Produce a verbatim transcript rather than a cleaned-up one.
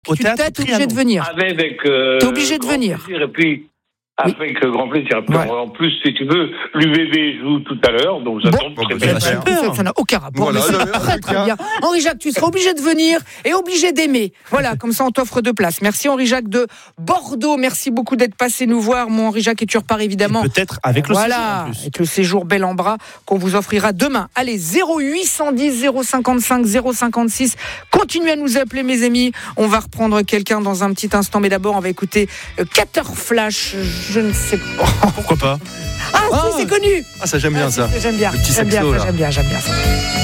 Au tu théâtre t'es obligé de venir. Avec, avec euh, T'es obligé de grand venir. plaisir, et puis, avec oui. grand plaisir. Et puis, ouais. En plus, si tu veux, l'U V B joue tout à l'heure, donc ça bon, tombe très bon, bien. bah, ça, ça, ça n'a aucun rapport, voilà, mais c'est très très bien. Henri-Jacques, tu seras obligé de venir et obligé d'aimer. Voilà, comme ça on t'offre deux places. Merci Henri-Jacques de Bordeaux, merci beaucoup d'être passé nous voir, mon Henri-Jacques, et tu repars évidemment. Et peut-être avec le voilà, séjour en plus. avec le séjour bel en bras qu'on vous offrira demain. Allez, zéro huit un zéro zéro cinquante-cinq zéro cinquante-six. Continuez à nous appeler, mes amis. On va reprendre quelqu'un dans un petit instant, mais d'abord on va écouter Cater Flash. Je ne sais pas. Pourquoi pas? Ah, ah si, c'est connu. Ah, ça j'aime bien ah, ça. J'aime bien. Le petit J'aime bien, saxo, ça, là. j'aime bien, j'aime bien ça.